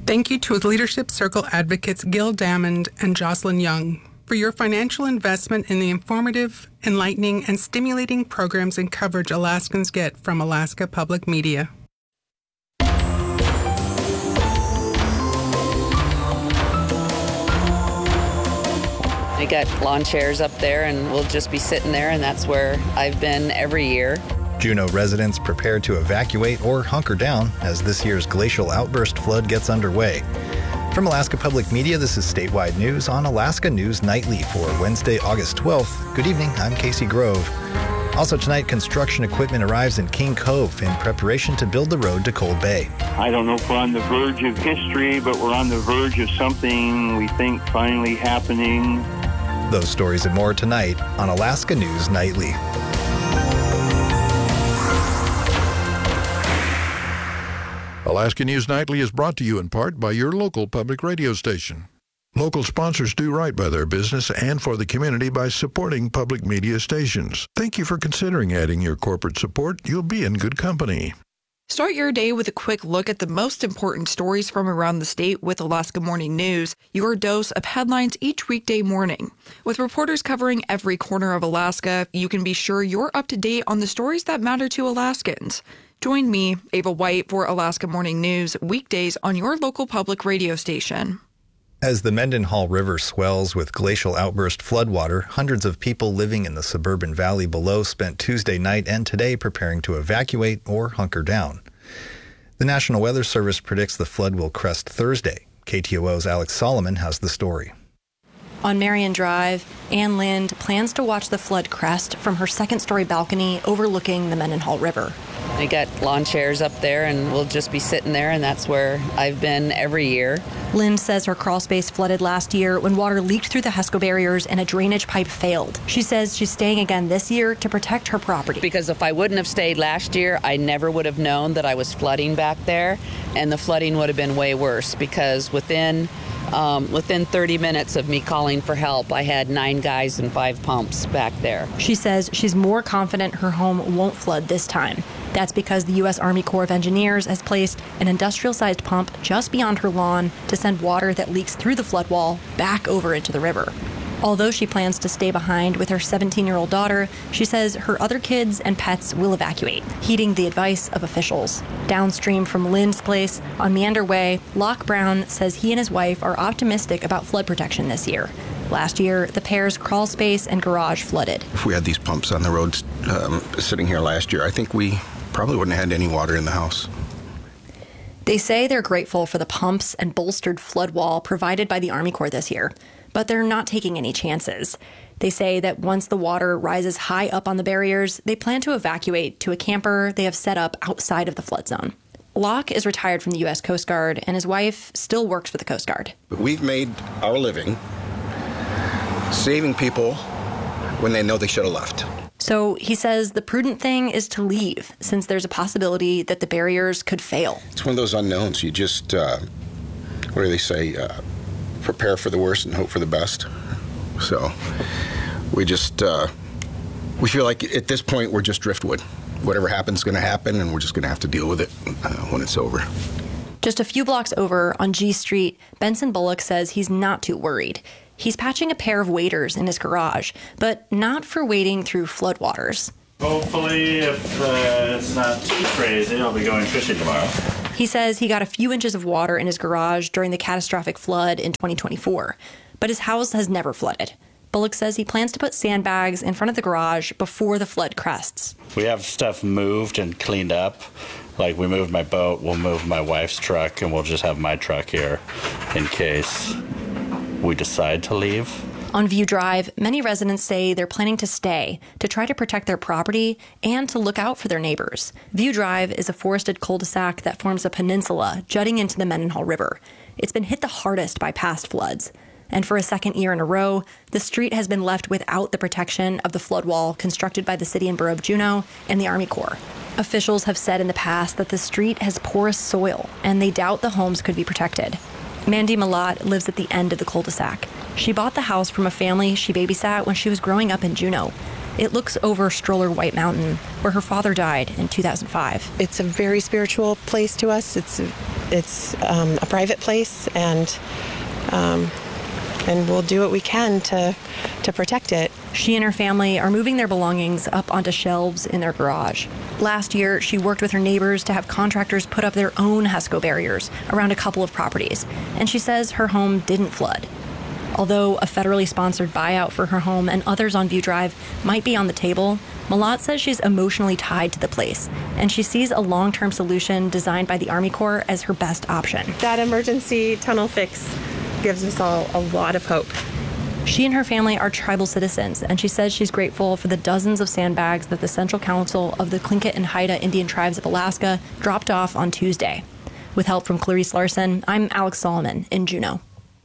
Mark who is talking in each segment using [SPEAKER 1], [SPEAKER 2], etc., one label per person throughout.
[SPEAKER 1] Thank you to Leadership Circle advocates Gil Damond and Jocelyn Young for your financial investment in the informative, enlightening, and stimulating programs and coverage Alaskans get from Alaska Public Media.
[SPEAKER 2] We got lawn chairs up there, and we'll just be sitting there, and that's where I've been every year.
[SPEAKER 3] Juneau residents prepare to evacuate or hunker down as this year's glacial outburst flood gets underway. From Alaska Public Media, this is statewide news on Alaska News Nightly for Wednesday, August 12th. Good evening, I'm Casey Grove. Also tonight, construction equipment arrives in King Cove in preparation to build the road to Cold Bay.
[SPEAKER 4] I don't know if we're on the verge of history, but we're on the verge of something we think finally happening.
[SPEAKER 3] Those stories and more tonight on Alaska News Nightly.
[SPEAKER 5] Alaska News Nightly is brought to you in part by your local public radio station. Local sponsors do right by their business and for the community by supporting public media stations. Thank you for considering adding your corporate support. You'll be in good company.
[SPEAKER 6] Start your day with a quick look at the most important stories from around the state with Alaska Morning News, your dose of headlines each weekday morning. With reporters covering every corner of Alaska, you can be sure you're up to date on the stories that matter to Alaskans. Join me, Ava White, for Alaska Morning News, weekdays on your local public radio station.
[SPEAKER 3] As the Mendenhall River swells with glacial outburst floodwater, hundreds of people living in the suburban valley below spent Tuesday night and today preparing to evacuate or hunker down. The National Weather Service predicts the flood will crest Thursday. KTOO's Alex Solomon has the story.
[SPEAKER 7] On Marion Drive, Ann Lind plans to watch the flood crest from her second-story balcony overlooking the Mendenhall River.
[SPEAKER 2] We got lawn chairs up there, and we'll just be sitting there, and that's where I've been every year.
[SPEAKER 7] Lind says her crawl space flooded last year when water leaked through the HESCO barriers and a drainage pipe failed. She says she's staying again this year to protect her property.
[SPEAKER 2] Because if I wouldn't have stayed last year, I never would have known that I was flooding back there, and the flooding would have been way worse because within 30 minutes of me calling for help, I had 9 guys and 5 pumps back there.
[SPEAKER 7] She says she's more confident her home won't flood this time. That's because the U.S. Army Corps of Engineers has placed an industrial-sized pump just beyond her lawn to send water that leaks through the flood wall back over into the river. Although she plans to stay behind with her 17-year-old daughter, she says her other kids and pets will evacuate, heeding the advice of officials. Downstream from Lynn's place on Meander Way, Locke Brown says he and his wife are optimistic about flood protection this year. Last year, the pair's crawl space and garage flooded.
[SPEAKER 8] If we had these pumps on the roads sitting here last year, I think we probably wouldn't have had any water in the house.
[SPEAKER 7] They say they're grateful for the pumps and bolstered flood wall provided by the Army Corps this year, but they're not taking any chances. They say that once the water rises high up on the barriers, they plan to evacuate to a camper they have set up outside of the flood zone. Locke is retired from the U.S. Coast Guard, and his wife still works for the Coast Guard.
[SPEAKER 8] We've made our living saving people when they know they should have left.
[SPEAKER 7] So he says the prudent thing is to leave, since there's a possibility that the barriers could fail.
[SPEAKER 8] It's one of those unknowns. You just, what do they say, prepare for the worst and hope for the best. So we just, we feel like at this point we're just driftwood. Whatever happens is going to happen, and we're just going to have to deal with it when it's over.
[SPEAKER 7] Just a few blocks over on G Street, Benson Bullock says he's not too worried. He's patching a pair of waders in his garage, but not for wading through floodwaters.
[SPEAKER 9] Hopefully, if it's not too crazy, I'll be going fishing tomorrow.
[SPEAKER 7] He says he got a few inches of water in his garage during the catastrophic flood in 2024, but his house has never flooded. Bullock says he plans to put sandbags in front of the garage before the flood crests.
[SPEAKER 9] We have stuff moved and cleaned up. Like, we moved my boat, we'll move my wife's truck, and we'll just have my truck here in case we decide to leave.
[SPEAKER 7] On View Drive, many residents say they're planning to stay to try to protect their property and to look out for their neighbors. View Drive is a forested cul-de-sac that forms a peninsula jutting into the Mendenhall River. It's been hit the hardest by past floods. And for a second year in a row, the street has been left without the protection of the flood wall constructed by the City and Borough of Juneau and the Army Corps. Officials have said in the past that the street has porous soil, and they doubt the homes could be protected. Mandy Malat lives at the end of the cul-de-sac. She bought the house from a family she babysat when she was growing up in Juneau. It looks over Stroller White Mountain, where her father died in 2005.
[SPEAKER 10] It's a very spiritual place to us. It's it's a private place, and we'll do what we can to protect it.
[SPEAKER 7] She and her family are moving their belongings up onto shelves in their garage. Last year, she worked with her neighbors to have contractors put up their own HESCO barriers around a couple of properties, and she says her home didn't flood. Although a federally sponsored buyout for her home and others on View Drive might be on the table, Malat says she's emotionally tied to the place, and she sees a long-term solution designed by the Army Corps as her best option.
[SPEAKER 10] That emergency tunnel fix gives us all a lot of hope.
[SPEAKER 7] She and her family are tribal citizens, and she says she's grateful for the dozens of sandbags that the Central Council of the Tlingit and Haida Indian Tribes of Alaska dropped off on Tuesday. With help from Clarice Larson, I'm Alex Solomon in Juneau.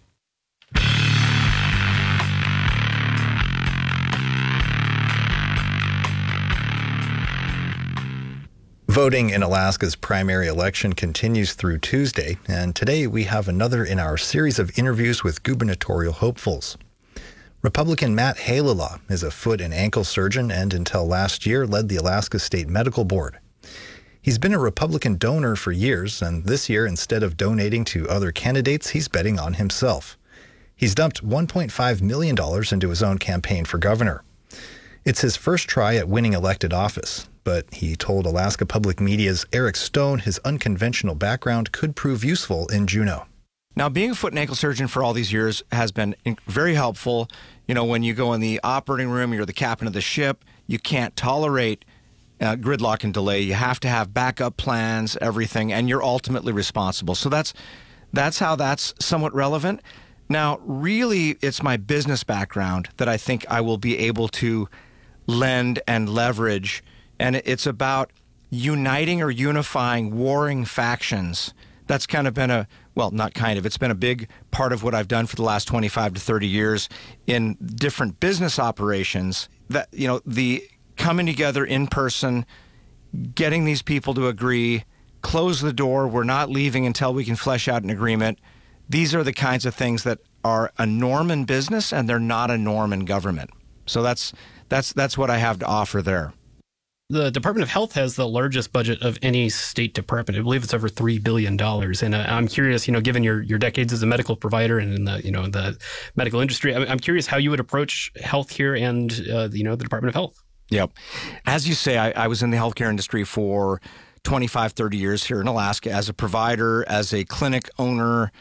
[SPEAKER 3] Voting in Alaska's primary election continues through Tuesday, and today we have another in our series of interviews with gubernatorial hopefuls. Republican Matt Halala is a foot and ankle surgeon and until last year led the Alaska State Medical Board. He's been a Republican donor for years, and this year, instead of donating to other candidates, he's betting on himself. He's dumped $1.5 million into his own campaign for governor. It's his first try at winning elected office, but he told Alaska Public Media's Eric Stone his unconventional background could prove useful in Juneau.
[SPEAKER 11] Now, being a foot and ankle surgeon for all these years has been very helpful. You know, when you go in the operating room, you're the captain of the ship. You can't tolerate gridlock and delay. You have to have backup plans, everything, and you're ultimately responsible. So that's how that's somewhat relevant. Now, really, it's my business background that I think I will be able to lend and leverage, and it's about uniting or unifying warring factions. That's kind of been it's been a big part of what I've done for the last 25 to 30 years in different business operations. That, you know, the coming together in person, getting these people to agree, close the door, we're not leaving until we can flesh out an agreement. These are the kinds of things that are a norm in business, and they're not a norm in government. So that's what I have to offer there.
[SPEAKER 12] The Department of Health has the largest budget of any state department. I believe it's over $3 billion. And I'm curious, given your decades as a medical provider and in the medical industry, I'm curious how you would approach healthcare and the Department of Health.
[SPEAKER 11] Yep. As you say, I was in the healthcare industry for 25, 30 years here in Alaska as a provider, as a clinic owner,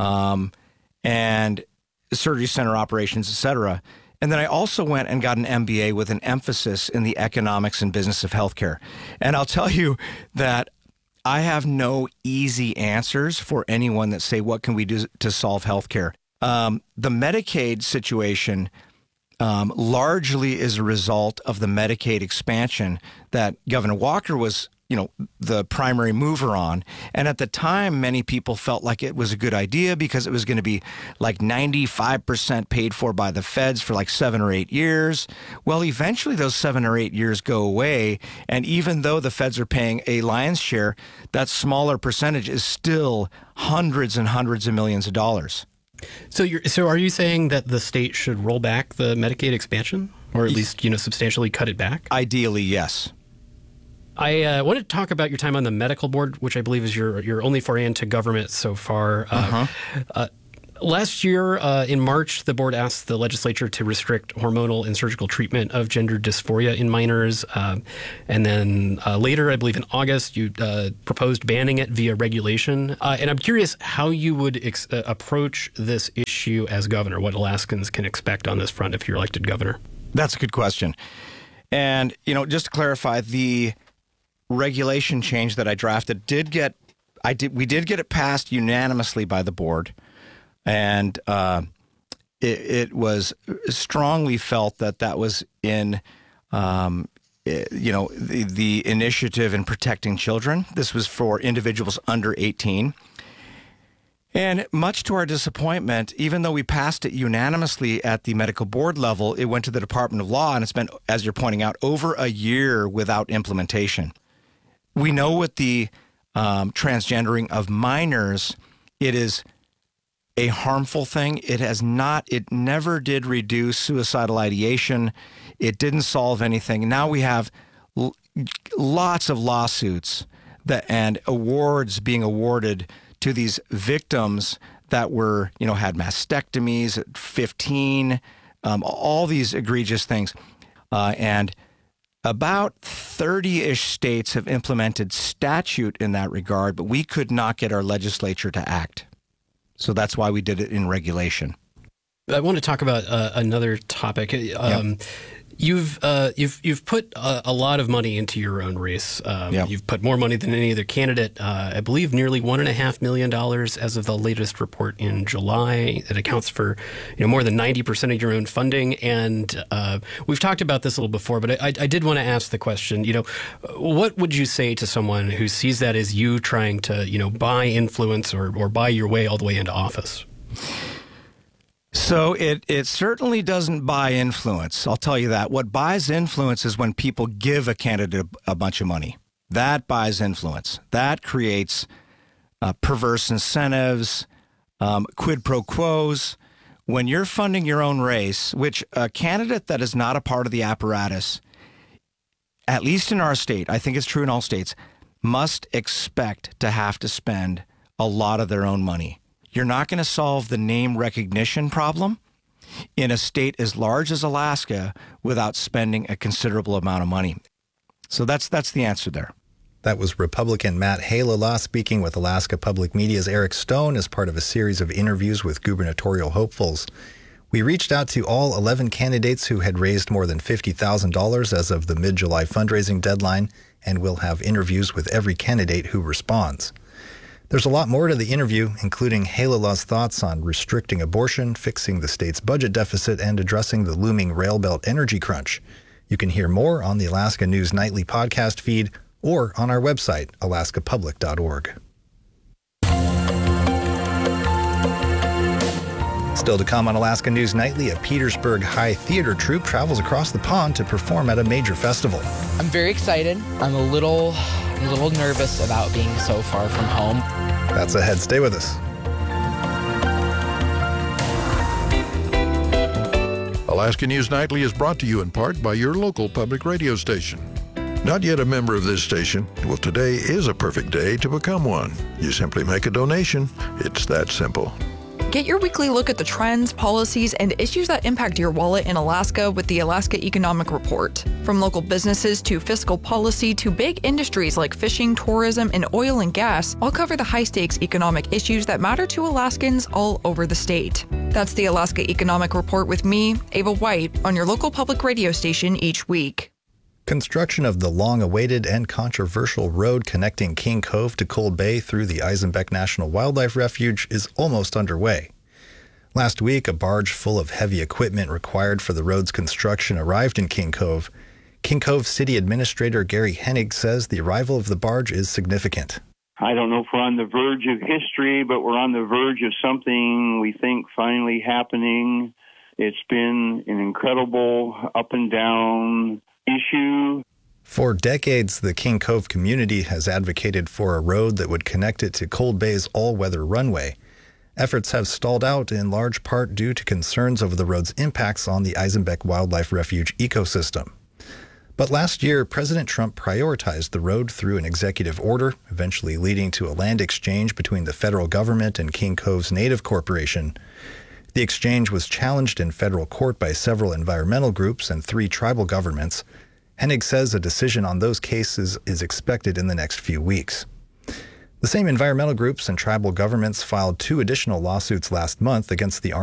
[SPEAKER 11] and surgery center operations, et cetera. And then I also went and got an MBA with an emphasis in the economics and business of healthcare. And I'll tell you that I have no easy answers for anyone that say, what can we do to solve healthcare? The Medicaid situation largely is a result of the Medicaid expansion that Governor Walker was the primary mover on. And at the time, many people felt like it was a good idea because it was going to be like 95% paid for by the feds for like 7 or 8 years. Well, eventually those 7 or 8 years go away. And even though the feds are paying a lion's share, that smaller percentage is still hundreds and hundreds of millions of dollars.
[SPEAKER 12] So are you saying that the state should roll back the Medicaid expansion, or at least, substantially cut it back?
[SPEAKER 11] Ideally, yes.
[SPEAKER 12] I want to talk about your time on the medical board, which I believe is your only foray into government so far. Last year, in March, the board asked the legislature to restrict hormonal and surgical treatment of gender dysphoria in minors. And then later, I believe in August, you proposed banning it via regulation. And I'm curious how you would approach this issue as governor, what Alaskans can expect on this front if you're elected governor.
[SPEAKER 11] That's a good question. And, just to clarify, the regulation change that I drafted we did get it passed unanimously by the board, and it was strongly felt that was in the initiative in protecting children. This was for individuals under 18. And much to our disappointment, even though we passed it unanimously at the medical board level, it went to the Department of Law, and it's been, as you're pointing out, over a year without implementation. We know with the transgendering of minors, it is a harmful thing. It never did reduce suicidal ideation. It didn't solve anything. Now we have lots of lawsuits and awards being awarded to these victims that were, had mastectomies at 15, all these egregious things. And about 30-ish states have implemented statute in that regard, but we could not get our legislature to act. So that's why we did it in regulation.
[SPEAKER 12] I want to talk about another topic. You've put a lot of money into your own race. You've put more money than any other candidate. I believe nearly $1.5 million as of the latest report in July. It accounts for more than 90% of your own funding. And we've talked about this a little before, but I did want to ask the question. What would you say to someone who sees that as you trying to buy influence or buy your way all the way into office?
[SPEAKER 11] So it certainly doesn't buy influence. I'll tell you that. What buys influence is when people give a candidate a bunch of money. That buys influence. That creates perverse incentives, quid pro quos. When you're funding your own race, which a candidate that is not a part of the apparatus, at least in our state, I think it's true in all states, must expect to have to spend a lot of their own money. You're not going to solve the name recognition problem in a state as large as Alaska without spending a considerable amount of money. So that's the answer there.
[SPEAKER 3] That was Republican Matt Halala speaking with Alaska Public Media's Eric Stone as part of a series of interviews with gubernatorial hopefuls. We reached out to all 11 candidates who had raised more than $50,000 as of the mid-July fundraising deadline, and we'll have interviews with every candidate who responds. There's a lot more to the interview, including Halala's thoughts on restricting abortion, fixing the state's budget deficit, and addressing the looming railbelt energy crunch. You can hear more on the Alaska News Nightly podcast feed or on our website, alaskapublic.org. Still to come on Alaska News Nightly, a Petersburg High Theater troupe travels across the pond to perform at a major festival.
[SPEAKER 13] I'm very excited. I'm a little nervous about being so far from home.
[SPEAKER 3] That's ahead. Stay with us.
[SPEAKER 5] Alaska News Nightly is brought to you in part by your local public radio station. Not yet a member of this station? Well, today is a perfect day to become one. You simply make a donation. It's that simple.
[SPEAKER 6] Get your weekly look at the trends, policies, and issues that impact your wallet in Alaska with the Alaska Economic Report. From local businesses to fiscal policy to big industries like fishing, tourism, and oil and gas, I'll cover the high-stakes economic issues that matter to Alaskans all over the state. That's the Alaska Economic Report with me, Ava White, on your local public radio station each week.
[SPEAKER 3] Construction of the long-awaited and controversial road connecting King Cove to Cold Bay through the Eisenbeck National Wildlife Refuge is almost underway. Last week, a barge full of heavy equipment required for the road's construction arrived in King Cove. King Cove City Administrator Gary Hennig says the arrival of the barge is significant.
[SPEAKER 4] I don't know if we're on the verge of history, but we're on the verge of something we think finally happening. It's been an incredible up and down issue.
[SPEAKER 3] For decades, the King Cove community has advocated for a road that would connect it to Cold Bay's all-weather runway. Efforts have stalled out in large part due to concerns over the road's impacts on the Eisenbeck Wildlife Refuge ecosystem. But last year, President Trump prioritized the road through an executive order, eventually leading to a land exchange between the federal government and King Cove's Native Corporation. The exchange was challenged in federal court by several environmental groups and 3 tribal governments. Hennig says a decision on those cases is expected in the next few weeks. The same environmental groups and tribal governments filed 2 additional lawsuits last month against the